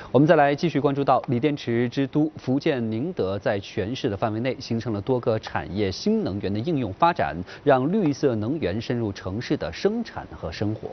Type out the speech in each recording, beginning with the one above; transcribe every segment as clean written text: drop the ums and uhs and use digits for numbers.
我们再来继续关注到锂电池之都福建宁德，在全市的范围内形成了多个产业新能源的应用发展，让绿色能源深入城市的生产和生活。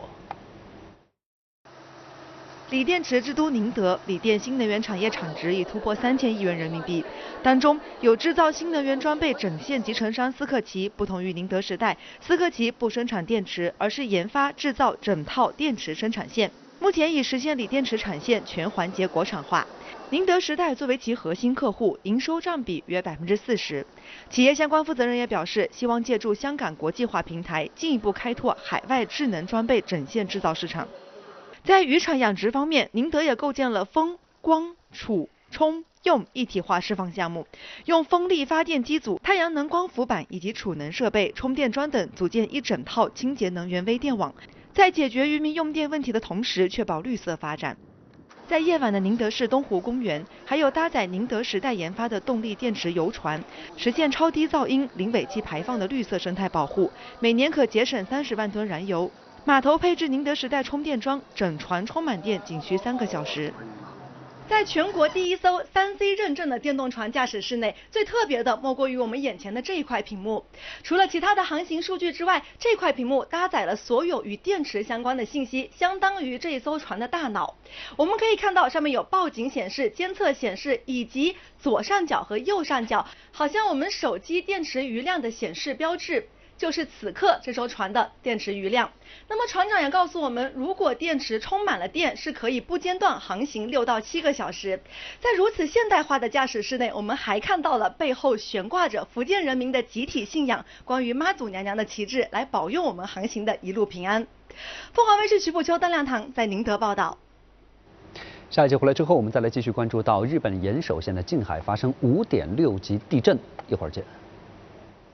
锂电池之都宁德，锂电新能源产业产值已突破3000亿元人民币，当中有制造新能源装备整线集成商思克奇。不同于宁德时代，思克奇不生产电池，而是研发制造整套电池生产线。目前已实现锂电池产线全环节国产化。宁德时代作为其核心客户，营收占比约40%。企业相关负责人也表示，希望借助香港国际化平台，进一步开拓海外智能装备整线制造市场。在渔场养殖方面，宁德也构建了风、光、储、充、用一体化释放项目，用风力发电机组、太阳能光伏板以及储能设备、充电桩等组建一整套清洁能源微电网，在解决渔民用电问题的同时，确保绿色发展。在夜晚的宁德市东湖公园，还有搭载宁德时代研发的动力电池游船，实现超低噪音、零尾气排放的绿色生态保护，每年可节省30万吨燃油。码头配置宁德时代充电桩，整船充满电仅需3个小时。在全国第一艘3C 认证的电动船驾驶室内，最特别的莫过于我们眼前的这一块屏幕。除了其他的航行数据之外，这块屏幕搭载了所有与电池相关的信息，相当于这艘船的大脑。我们可以看到上面有报警显示、监测显示，以及左上角和右上角，好像我们手机电池余量的显示标志。就是此刻这艘船的电池余量。那么船长也告诉我们，如果电池充满了电，是可以不间断航行6到7个小时。在如此现代化的驾驶室内，我们还看到了背后悬挂着福建人民的集体信仰，关于妈祖娘娘的旗帜，来保佑我们航行的一路平安。凤凰卫视徐步秋、邓亮堂在宁德报道。 下一节回来之后，我们再来继续关注到日本岩手县的近海发生5.6级地震，一会儿见。